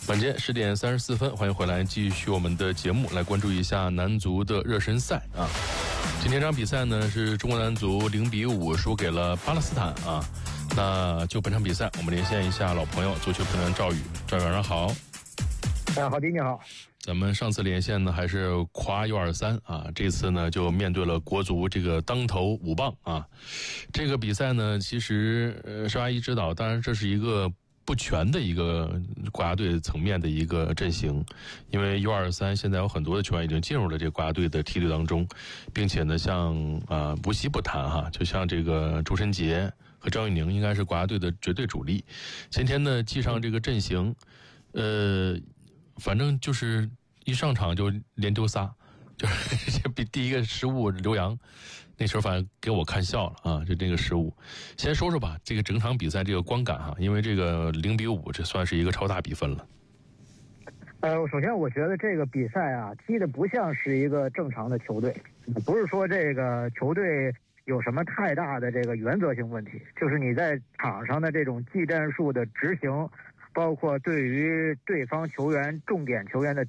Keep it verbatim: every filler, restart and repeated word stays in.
晚间十点三十四分，欢迎回来，继续我们的节目，来关注一下男足的热身赛啊。今天这场比赛呢，是中国男足零比五输给了巴勒斯坦啊。那就本场比赛，我们连线一下老朋友足球评论赵宇，赵宇晚上好。 啊，好的，你好。 咱们上次连线呢还是夸 U 二十三 啊，这次呢就面对了国足这个当头五棒啊。这个比赛呢，其实呃邵阿姨指导，当然这是一个不全的一个国家队层面的一个阵型，因为 U 二十三 现在有很多的球员已经进入了这个国家队的梯队当中，并且呢，像啊无锡不谈哈，就像这个周申杰和张玉宁应该是国家队的绝对主力。今天呢，记上这个阵型，呃，反正就是一上场就连丢仨，就是比第一个失误刘洋。那时候反正给我看笑了啊，就这个失误。先说说吧，这个整场比赛这个观感哈，因为这个零比五，这算是一个超大比分了。 呃，首先我觉得这个比赛啊，踢的不像是一个正常的球队，不是说这个球队有什么太大的这个原则性问题，就是你在场上的这种技战术的执行，包括对于对方球员重点球员的